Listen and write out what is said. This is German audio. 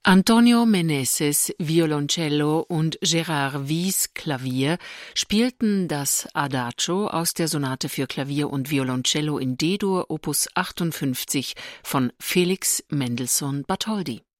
Antonio Meneses Violoncello und Gérard Wyss Klavier spielten das Adagio aus der Sonate für Klavier und Violoncello in D-Dur Opus 58 von Felix Mendelssohn Bartholdy.